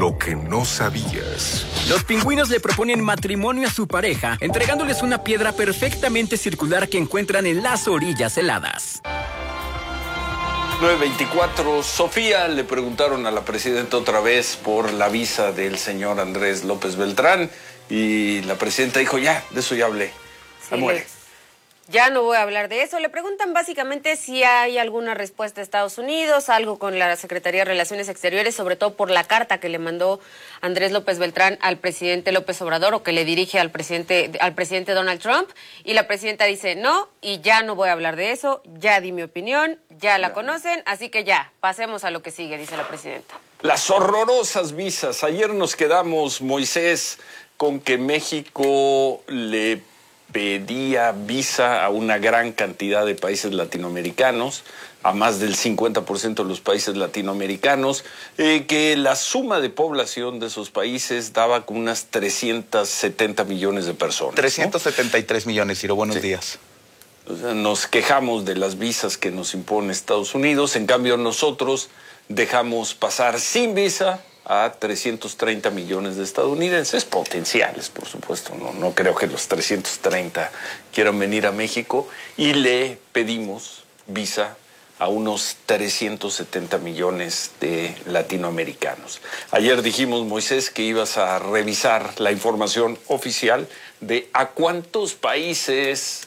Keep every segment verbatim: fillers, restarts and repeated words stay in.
Lo que no sabías. Los pingüinos le proponen matrimonio a su pareja, entregándoles una piedra perfectamente circular que encuentran en las orillas heladas. nueve veinticuatro. Sofía, le preguntaron a la presidenta otra vez por la visa del señor Andrés López Beltrán y la presidenta dijo, ya, de eso ya hablé. Se Sí, muere. Ya no voy a hablar de eso. Le preguntan básicamente si hay alguna respuesta de Estados Unidos, algo con la Secretaría de Relaciones Exteriores, sobre todo por la carta que le mandó Andrés López Beltrán al presidente López Obrador o que le dirige al presidente, al presidente Donald Trump. Y la presidenta dice no, y ya no voy a hablar de eso, ya di mi opinión, ya la conocen, así que ya, pasemos a lo que sigue, dice la presidenta. Las horrorosas visas. Ayer nos quedamos, Moisés, con que México le pedía visa a una gran cantidad de países latinoamericanos, a más del cincuenta por ciento de los países latinoamericanos, eh, que la suma de población de esos países daba con unas trescientos setenta millones de personas. trescientos setenta y tres ¿no? millones, Ciro, buenos sí. días. O sea, nos quejamos de las visas que nos impone Estados Unidos, en cambio nosotros dejamos pasar sin visa a trescientos treinta millones de estadounidenses, potenciales, por supuesto, no, no creo que los trescientos treinta quieran venir a México, y le pedimos visa a unos trescientos setenta millones de latinoamericanos. Ayer dijimos, Moisés, que ibas a revisar la información oficial de a cuántos países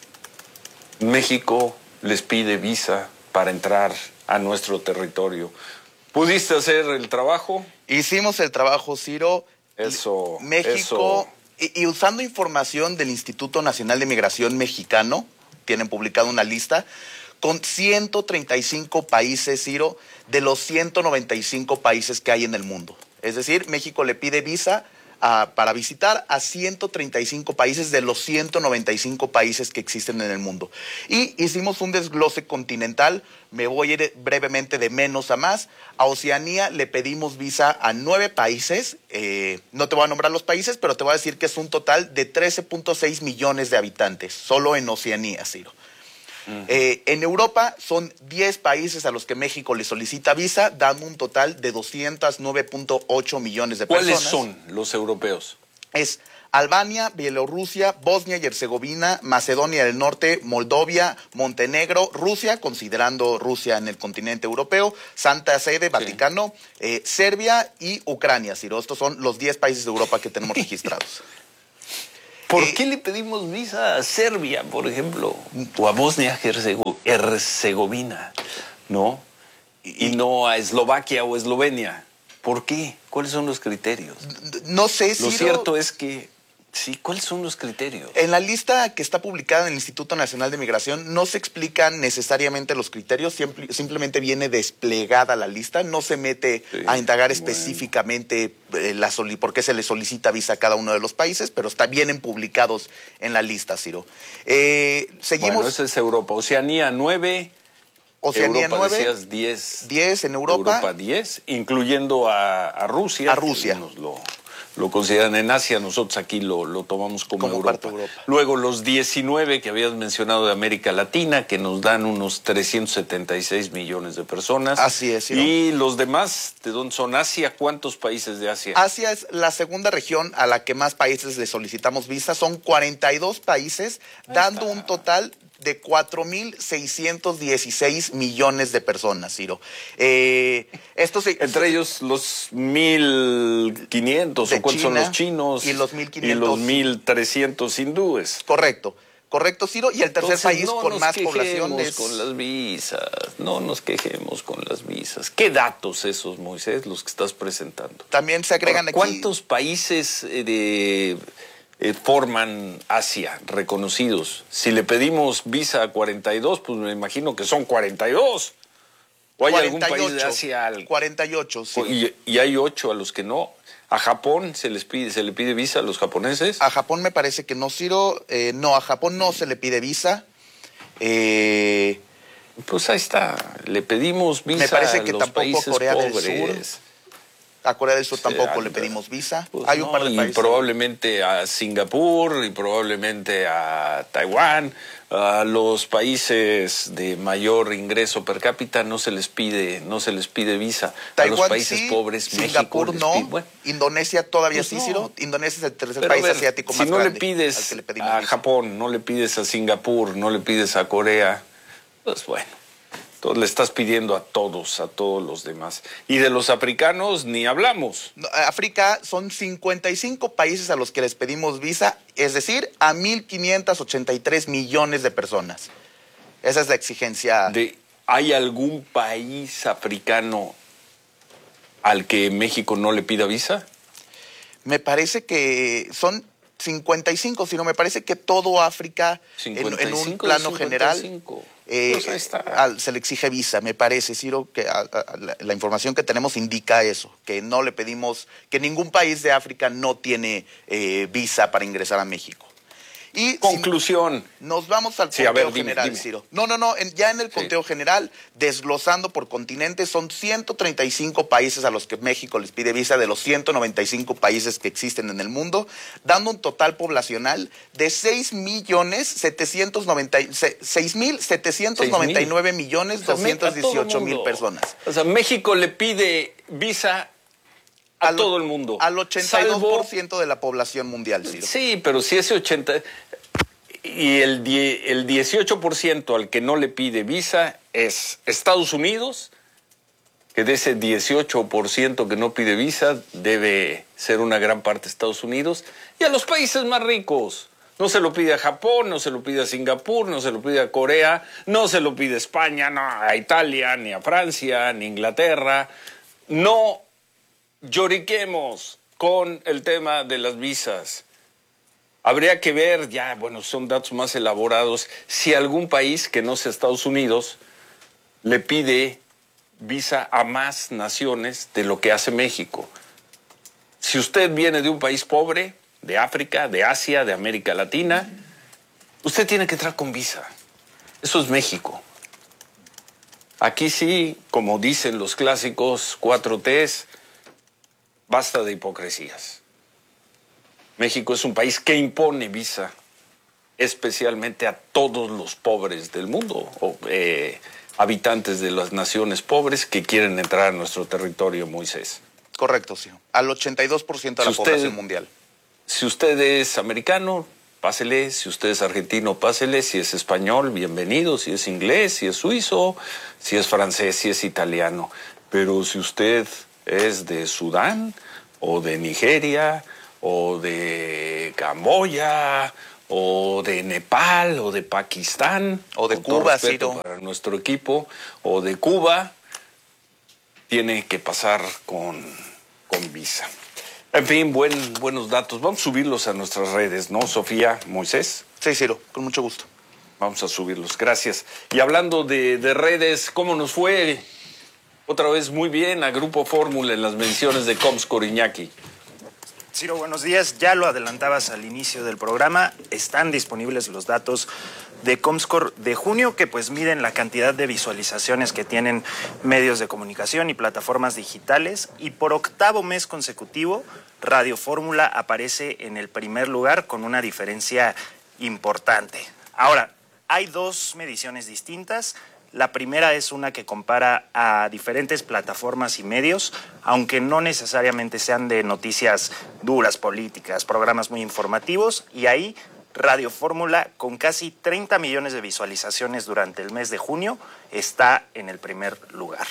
México les pide visa para entrar a nuestro territorio. ¿Pudiste hacer el trabajo? Hicimos el trabajo, Ciro. Eso, México, eso. Y, y usando información del Instituto Nacional de Migración Mexicano, tienen publicado una lista, con ciento treinta y cinco países, Ciro, de los ciento noventa y cinco países que hay en el mundo. Es decir, México le pide visa a, para visitar a ciento treinta y cinco países de los ciento noventa y cinco países que existen en el mundo. Y hicimos un desglose continental. Me voy a ir brevemente de menos a más. A Oceanía le pedimos visa a nueve países. Eh, no te voy a nombrar los países, pero te voy a decir que es un total de trece punto seis millones de habitantes, solo en Oceanía, Ciro. Uh-huh. Eh, en Europa son diez países a los que México le solicita visa, dando un total de doscientos nueve punto ocho millones de personas. ¿Cuáles son los europeos? Es Albania, Bielorrusia, Bosnia y Herzegovina, Macedonia del Norte, Moldovia, Montenegro, Rusia, considerando Rusia en el continente europeo, Santa Sede, Vaticano, sí. eh, Serbia y Ucrania, Ciro. Estos son los diez países de Europa que tenemos registrados. ¿Por eh, qué le pedimos visa a Serbia, por ejemplo, o a Bosnia-Herzegovina, ¿no? Y, y no a Eslovaquia o Eslovenia? ¿Por qué? ¿Cuáles son los criterios? No sé, Ciro. Lo cierto es que, sí, ¿cuáles son los criterios? En la lista que está publicada en el Instituto Nacional de Migración no se explican necesariamente los criterios, simple, simplemente viene desplegada la lista, no se mete sí, a indagar bueno. específicamente eh, la soli por qué se le solicita visa a cada uno de los países, pero está vienen publicados en la lista, Ciro. Eh, seguimos. Bueno, ese es Europa. Oceanía nueve. Oceanía Europa, nueve, decías diez. diez en Europa. Europa diez, incluyendo a, a Rusia. A Rusia. Nos lo, lo consideran en Asia, nosotros aquí lo, lo tomamos como, como Europa. Parte de Europa. Luego los diecinueve que habías mencionado de América Latina, que nos dan unos trescientos setenta y seis millones de personas. Así es. ¿Sí, no? Y los demás, ¿de dónde son? Asia, ¿cuántos países de Asia? Asia es la segunda región a la que más países le solicitamos visa. Son cuarenta y dos países, Ahí dando está. un total de cuatro mil seiscientos dieciséis millones de personas, Ciro. Eh, estos, Entre ellos los mil quinientos, ¿o cuántos son los chinos? Y los mil quinientos. Y los mil trescientos hindúes. Correcto. Correcto, Ciro. Y el tercer Entonces, país no con más población es... es... con las visas, no nos quejemos con las visas. ¿Qué datos esos, Moisés, los que estás presentando? También se agregan aquí... ¿Cuántos países de... Eh, forman Asia, reconocidos? Si le pedimos visa a cuarenta y dos, pues me imagino que son cuarenta y dos. ¿O hay cuarenta y ocho, algún país de Asia? Al... cuarenta y ocho, sí. Y, y hay ocho a los que no. ¿A Japón se les pide, se le pide visa a los japoneses? A Japón me parece que no, Ciro. Eh, no, a Japón no se le pide visa. Eh... Pues ahí está. Le pedimos visa me parece a que los tampoco países Corea pobres. del Sur. A Corea del Sur tampoco Sí, le pedimos visa. Pues Hay no, un par de y países. probablemente a Singapur y probablemente a Taiwán. A los países de mayor ingreso per cápita no se les pide, no se les pide visa. Taiwán a los países sí, pobres, Singapur México no, les pide, bueno, Indonesia todavía pues sí, no. Ciro. Indonesia es el tercer Pero país a ver, asiático si más no grande. le pides al que le pedimos a visa. Japón, no le pides a Singapur, no le pides a Corea, pues bueno, entonces le estás pidiendo a todos, a todos los demás. Y de los africanos ni hablamos. No, África son cincuenta y cinco países a los que les pedimos visa, es decir, a mil quinientos ochenta y tres millones de personas. Esa es la exigencia. De, ¿hay algún país africano al que México no le pida visa? Me parece que son cincuenta y cinco, sino me parece que todo África, en, en un plano general, eh, Pues ahí está. al- se le exige visa. Me parece, Ciro, que a- a- la, la información que tenemos indica eso, que no le pedimos, que ningún país de África no tiene eh, visa para ingresar a México. Y Conclusión. si nos vamos al Sí, a conteo ver, dime, general, dime. Ciro. No, no, no, en- ya en el Sí. conteo general, desglosando por continente, son ciento treinta y cinco países a los que México les pide visa de los ciento noventa y cinco países que existen en el mundo, dando un total poblacional de seis millones setecientos noventa y nueve millones O sea, doscientos dieciocho mil mundo. personas. O sea, México le pide visa a Al- todo el mundo. Al ochenta y dos por Salvo- ciento de la población mundial, Ciro. Sí, pero si ese ochenta y el, die- el dieciocho por ciento al que no le pide visa es Estados Unidos, que de ese dieciocho por ciento que no pide visa debe ser una gran parte Estados Unidos, y a los países más ricos. No se lo pide a Japón, no se lo pide a Singapur, no se lo pide a Corea, no se lo pide a España, no a Italia, ni a Francia, ni a Inglaterra. No lloriquemos con el tema de las visas. Habría que ver, ya, bueno, son datos más elaborados, si algún país que no sea Estados Unidos le pide visa a más naciones de lo que hace México. Si usted viene de un país pobre, de África, de Asia, de América Latina, usted tiene que entrar con visa. Eso es México. Aquí sí, como dicen los clásicos cuatro T's, basta de hipocresías. México es un país que impone visa, especialmente a todos los pobres del mundo, o eh, habitantes de las naciones pobres que quieren entrar a nuestro territorio, Moisés. Correcto, Ciro. Al ochenta y dos por ciento de Si la usted- población mundial. Si usted es americano, pásele. Si usted es argentino, pásele. Si es español, bienvenido. Si es inglés, si es suizo, si es francés, si es italiano. Pero si usted es de Sudán, o de Nigeria, o de Camboya, o de Nepal, o de Pakistán, O de con todo Cuba, respeto Ciro. para nuestro equipo, o de Cuba, tiene que pasar con, con visa. En fin, buen, buenos datos. Vamos a subirlos a nuestras redes, ¿no, Sofía, Moisés? Sí, Ciro, con mucho gusto. Vamos a subirlos, gracias. Y hablando de, de redes, ¿cómo nos fue? Otra vez muy bien a Grupo Fórmula en las menciones de Comscore Iñaki. Ciro, buenos días. Ya lo adelantabas al inicio del programa. Están disponibles los datos de Comscore de junio, que pues miden la cantidad de visualizaciones que tienen medios de comunicación y plataformas digitales. Y por octavo mes consecutivo, Radio Fórmula aparece en el primer lugar con una diferencia importante. Ahora, hay dos mediciones distintas. La primera es una que compara a diferentes plataformas y medios, aunque no necesariamente sean de noticias duras, políticas, programas muy informativos, y ahí Radio Fórmula, con casi treinta millones de visualizaciones durante el mes de junio, está en el primer lugar.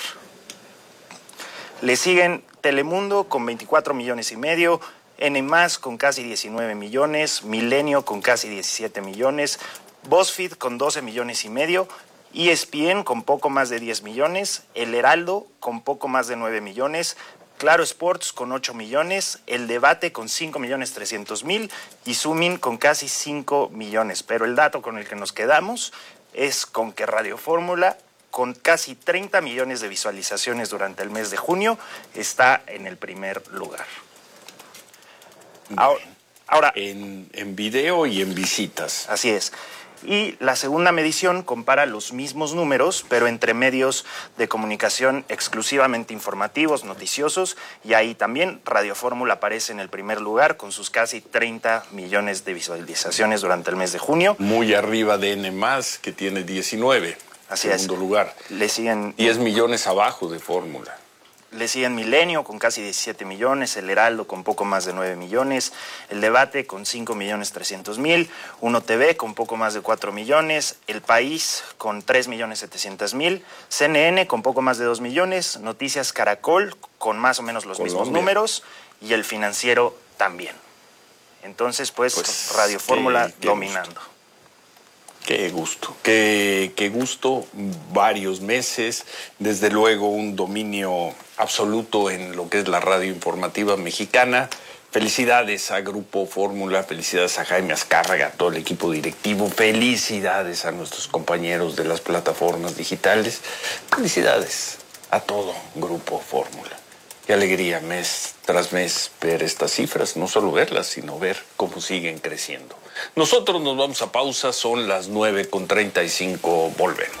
Le siguen Telemundo con veinticuatro millones y medio, N más con casi diecinueve millones, Milenio con casi diecisiete millones, BuzzFeed con doce millones y medio, E S P N con poco más de diez millones, El Heraldo con poco más de nueve millones, Claro Sports con ocho millones, El Debate con cinco millones trescientos mil y Sumin con casi cinco millones. Pero el dato con el que nos quedamos es con que Radio Fórmula, con casi treinta millones de visualizaciones durante el mes de junio, está en el primer lugar. Ahora, ahora En, en video y en visitas. así es. Y la segunda medición compara los mismos números, pero entre medios de comunicación exclusivamente informativos, noticiosos, y ahí también Radio Fórmula aparece en el primer lugar con sus casi treinta millones de visualizaciones durante el mes de junio. Muy arriba de N más, que tiene diecinueve. Así segundo es. lugar. Le siguen diez millones abajo de Fórmula. Le siguen Milenio con casi diecisiete millones, El Heraldo con poco más de nueve millones, El Debate con cinco millones trescientos mil, Uno T V con poco más de cuatro millones, El País con tres millones setecientos mil, C N N con poco más de dos millones, Noticias Caracol con más o menos los Colombia. mismos números y El Financiero también. Entonces, pues, Pues, Radio Fórmula qué- qué dominando. gusto. Qué gusto, qué, qué gusto, varios meses, desde luego un dominio absoluto en lo que es la radio informativa mexicana. Felicidades a Grupo Fórmula, felicidades a Jaime Azcárraga, a todo el equipo directivo, felicidades a nuestros compañeros de las plataformas digitales, felicidades a todo Grupo Fórmula. Qué alegría mes tras mes ver estas cifras, no solo verlas, sino ver cómo siguen creciendo. Nosotros nos vamos a pausa, son las nueve con treinta y cinco, volvemos.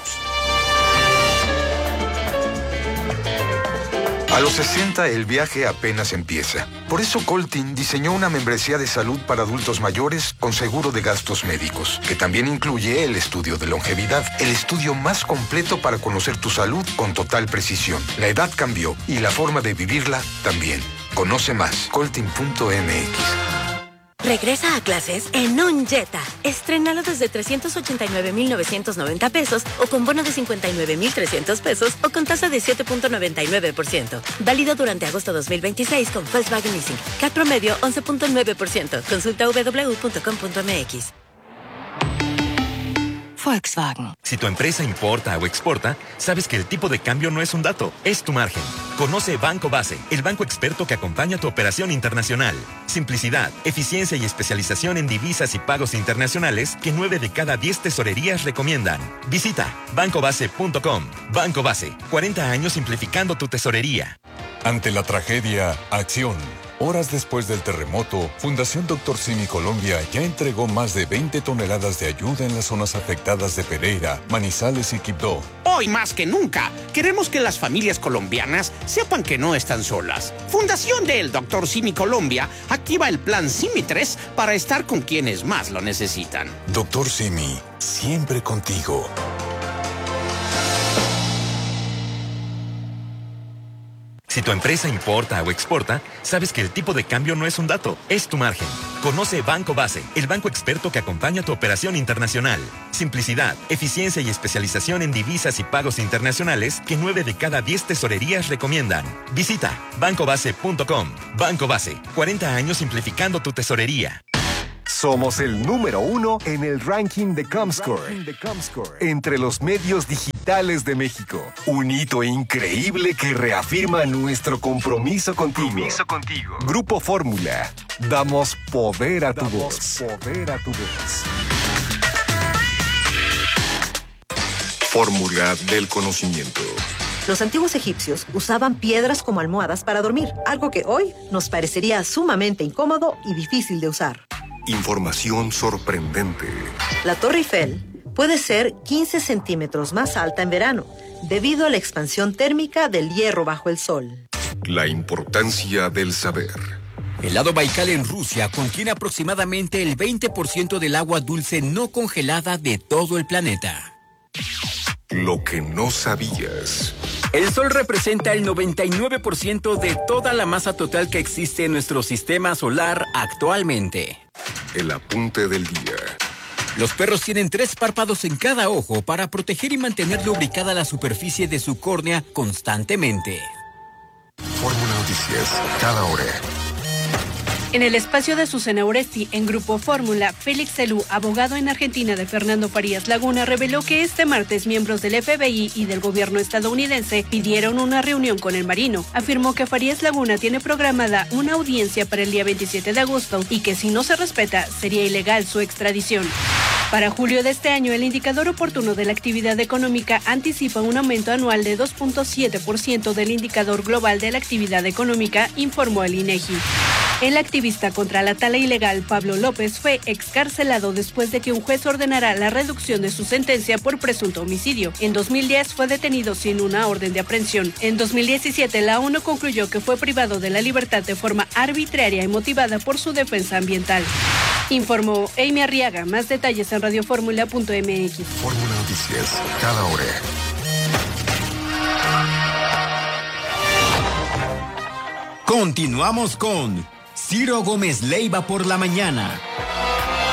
A los sesenta el viaje apenas empieza. Por eso Coltin diseñó una membresía de salud para adultos mayores con seguro de gastos médicos, que también incluye el estudio de longevidad, el estudio más completo para conocer tu salud con total precisión. La edad cambió y la forma de vivirla también. Conoce más, coltin punto m x. Regresa a clases en un Jetta. Estrénalo desde trescientos ochenta y nueve mil novecientos noventa pesos o con bono de cincuenta y nueve mil trescientos pesos o con tasa de siete punto noventa y nueve por ciento. Válido durante agosto dos mil veintiséis con Volkswagen Leasing. C A T promedio once punto nueve por ciento. Consulta w w w punto com punto m x. Volkswagen. Si tu empresa importa o exporta, sabes que el tipo de cambio no es un dato, es tu margen. Conoce Banco Base, el banco experto que acompaña tu operación internacional. Simplicidad, eficiencia y especialización en divisas y pagos internacionales que nueve de cada diez tesorerías recomiendan. Visita banco base punto com. Banco Base, cuarenta años simplificando tu tesorería. Ante la tragedia, acción. Horas después del terremoto, Fundación Doctor Simi Colombia ya entregó más de veinte toneladas de ayuda en las zonas afectadas de Pereira, Manizales y Quibdó. Hoy más que nunca, queremos que las familias colombianas sepan que no están solas. Fundación del Doctor Simi Colombia activa el plan Simi tres para estar con quienes más lo necesitan. Doctor Simi, siempre contigo. Si tu empresa importa o exporta, sabes que el tipo de cambio no es un dato, es tu margen. Conoce Banco Base, el banco experto que acompaña tu operación internacional. Simplicidad, eficiencia y especialización en divisas y pagos internacionales que nueve de cada diez tesorerías recomiendan. Visita banco base punto com. Banco Base, cuarenta años simplificando tu tesorería. Somos el número uno en el ranking de Comscore, entre los medios digitales de México. Un hito increíble que reafirma nuestro compromiso contigo. Compromiso contigo. Grupo Fórmula. Damos poder a tu voz. Poder a tu voz. Fórmula del conocimiento. Los antiguos egipcios usaban piedras como almohadas para dormir, algo que hoy nos parecería sumamente incómodo y difícil de usar. Información sorprendente. La Torre Eiffel puede ser quince centímetros más alta en verano, debido a la expansión térmica del hierro bajo el sol. La importancia del saber. El lago Baikal en Rusia contiene aproximadamente el veinte por ciento del agua dulce no congelada de todo el planeta. Lo que no sabías. El Sol representa el noventa y nueve por ciento de toda la masa total que existe en nuestro sistema solar actualmente. El apunte del día. Los perros tienen tres párpados en cada ojo para proteger y mantener lubricada la superficie de su córnea constantemente. Fórmula Noticias, cada hora. En el espacio de Susana Oresti, en Grupo Fórmula, Félix Celú, abogado en Argentina de Fernando Farías Laguna, reveló que este martes miembros del F B I y del gobierno estadounidense pidieron una reunión con el marino. Afirmó que Farías Laguna tiene programada una audiencia para el día veintisiete de agosto y que si no se respeta, sería ilegal su extradición. Para julio de este año, el indicador oportuno de la actividad económica anticipa un aumento anual de dos punto siete por ciento del indicador global de la actividad económica, informó el INEGI. El activista contra la tala ilegal Pablo López fue excarcelado después de que un juez ordenara la reducción de su sentencia por presunto homicidio. En dos mil diez fue detenido sin una orden de aprehensión. En dos mil diecisiete la ONU concluyó que fue privado de la libertad de forma arbitraria y motivada por su defensa ambiental. Informó Amy Arriaga. Más detalles en radioformula punto m x. Fórmula Noticias, cada hora. Continuamos con Ciro Gómez Leiva por la mañana.